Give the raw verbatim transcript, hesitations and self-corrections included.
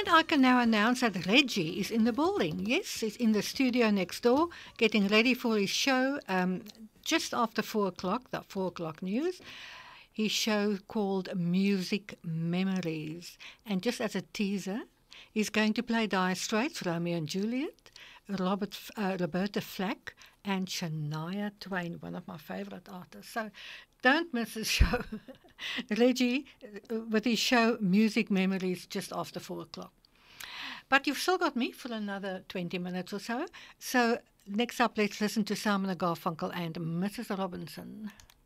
And I can now announce that Reggie is in the building. Yes, he's in the studio next door, getting ready for his show um, just after four o'clock, the four o'clock news. His show called Music Memories. And just as a teaser, he's going to play Dire Straits, Romeo and Juliet, Robert, uh, Roberta Flack, and Shania Twain, one of my favourite artists. So don't miss his show. Reggie, uh, with his show Music Memories, just after four o'clock. But you've still got me for another twenty minutes or so. So next up, let's listen to Simon and Garfunkel and Missus Robinson.